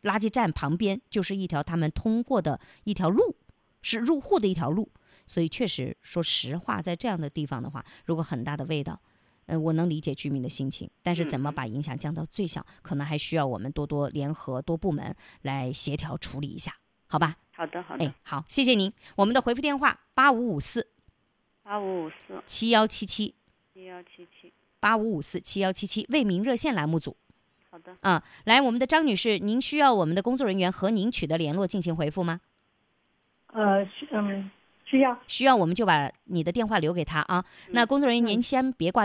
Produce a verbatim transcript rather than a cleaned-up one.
垃圾站旁边就是一条他们通过的一条路，是入户的一条路，所以确实说实话，在这样的地方的话，如果很大的味道，呃，我能理解居民的心情，但是怎么把影响降到最小，可能还需要我们多多联合多部门来协调处理一下，好吧？ 好的，好的。 哎，好，谢谢您。我们的回复电话八五五四八五五四七幺七七七幺七七八五五四七幺七七，为民热线栏目组。 好的。 啊，来，我们的张女士，您需要我们的工作人员和您取得联络进行回复吗？ 呃，需嗯需要。 需要我们就把你的电话留给他啊。 嗯、 那工作人员嗯您先别挂。